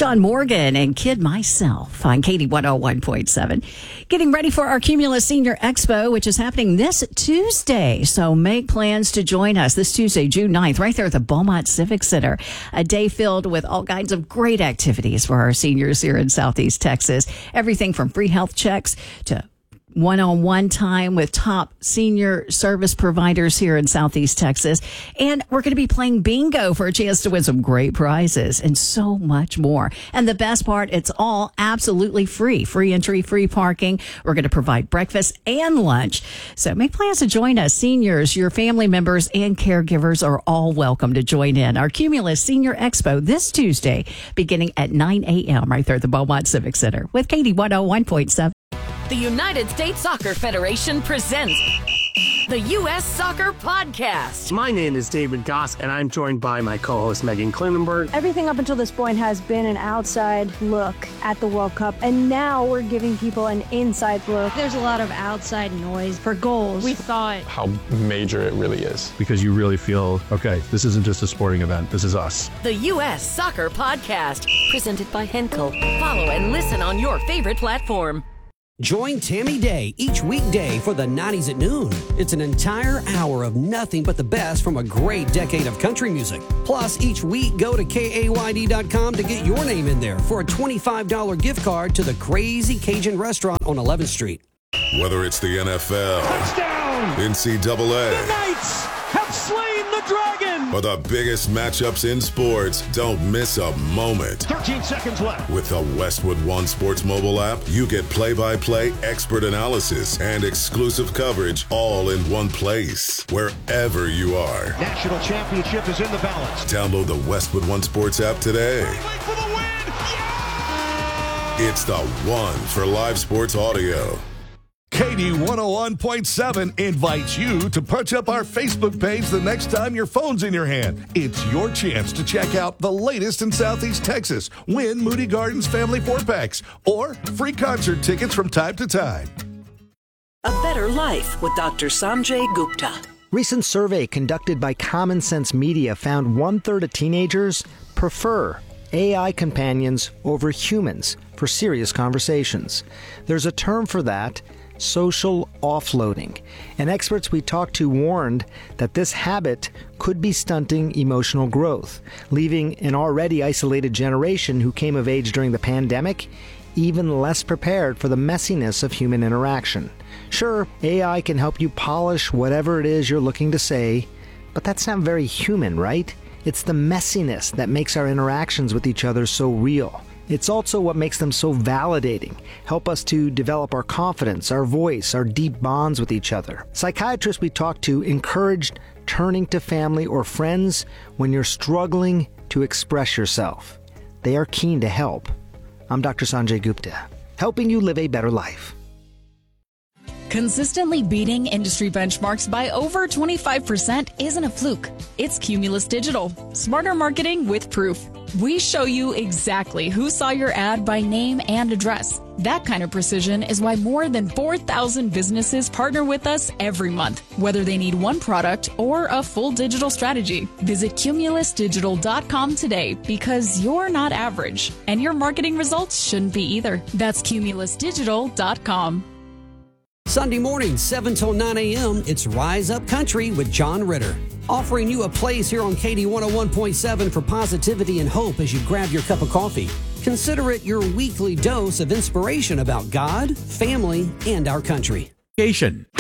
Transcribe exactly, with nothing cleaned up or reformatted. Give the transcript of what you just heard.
John Morgan and Kid Myself on Katie one oh one point seven. Getting ready for our Cumulus Senior Expo, which is happening this Tuesday. So make plans to join us this Tuesday, June ninth, right there at the Beaumont Civic Center. A day filled with all kinds of great activities for our seniors here in Southeast Texas. Everything from free health checks to one-on-one time with top senior service providers here in Southeast Texas. And we're going to be playing bingo for a chance to win some great prizes and so much more. And the best part, it's all absolutely free. Free entry, free parking. We're going to provide breakfast and lunch. So make plans to join us. Seniors, your family members, and caregivers are all welcome to join in. Our Cumulus Senior Expo this Tuesday, beginning at nine a.m. right there at the Beaumont Civic Center with Katie one oh one point seven. The United States Soccer Federation presents the U S Soccer Podcast. My name is David Goss, and I'm joined by my co-host Megan Klinenberg. Everything up until this point has been an outside look at the World Cup, and now we're giving people an inside look. There's a lot of outside noise for goals. We thought how major it really is. Because you really feel, okay, this isn't just a sporting event, this is us. The U S Soccer Podcast, presented by Henkel. Follow and listen on your favorite platform. Join Tammy Day each weekday for the nineties at noon. It's an entire hour of nothing but the best from a great decade of country music. Plus, each week, go to K A Y D dot com to get your name in there for a twenty-five dollars gift card to the Crazy Cajun Restaurant on eleventh Street. Whether it's the N F L, touchdown, N C double A, the Knights have slain the dragon, or the biggest matchups in sports, don't miss a moment. thirteen seconds left. With the Westwood One Sports mobile app, you get play-by-play, expert analysis, and exclusive coverage all in one place, wherever you are. National championship is in the balance. Download the Westwood One Sports app today. For the win. Yeah! It's the one for live sports audio. Katie one oh one point seven invites you to punch up our Facebook page the next time your phone's in your hand. It's your chance to check out the latest in Southeast Texas, win Moody Gardens family four-packs, or free concert tickets from time to time. A Better Life with Doctor Sanjay Gupta. Recent survey conducted by Common Sense Media found one-third of teenagers prefer A I companions over humans for serious conversations. There's a term for that: social offloading. And experts we talked to warned that this habit could be stunting emotional growth, leaving an already isolated generation who came of age during the pandemic even less prepared for the messiness of human interaction. Sure, A I can help you polish whatever it is you're looking to say, but that's not very human, right? It's the messiness that makes our interactions with each other so real. It's also what makes them so validating, help us to develop our confidence, our voice, our deep bonds with each other. Psychiatrists we talked to encouraged turning to family or friends when you're struggling to express yourself. They are keen to help. I'm Doctor Sanjay Gupta, helping you live a better life. Consistently beating industry benchmarks by over twenty-five percent isn't a fluke. It's Cumulus Digital, smarter marketing with proof. We show you exactly who saw your ad by name and address. That kind of precision is why more than four thousand businesses partner with us every month, whether they need one product or a full digital strategy. Visit Cumulus Digital dot com today, because you're not average, and your marketing results shouldn't be either. That's Cumulus Digital dot com. Sunday morning, seven till nine a.m., it's Rise Up Country with John Ritter, offering you a place here on Katie one oh one point seven for positivity and hope as you grab your cup of coffee. Consider it your weekly dose of inspiration about God, family, and our country.